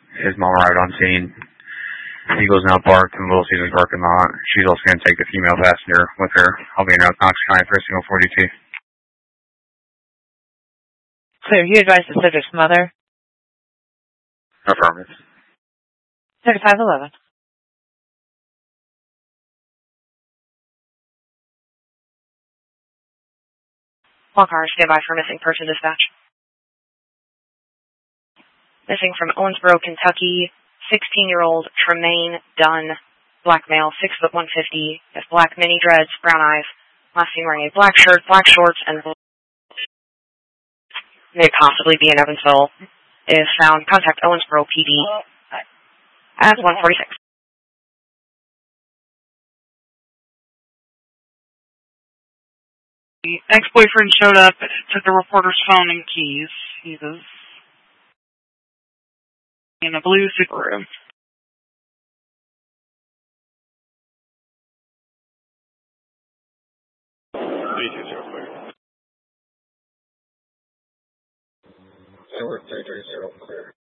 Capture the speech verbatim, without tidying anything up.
His mom arrived on scene. Eagles now parked in Little Caesars parking lot. She's also going to take the female passenger with her. I'll be in Knox County for a single four D T. Clear. You advised the subject's mother? Affirmative. thirty-five eleven. All cars, stand by for missing person dispatch. Missing from Owensboro, Kentucky, sixteen-year-old Tremaine Dunn, black male, six foot one fifty, has black mini dreads, brown eyes, last seen wearing a black shirt, black shorts, and may possibly be in Evansville. Is found. Contact Owensboro P D at one forty-six. The ex-boyfriend showed up, took the reporter's phone and keys. He was in a blue Subaru. Zero three three zero clear.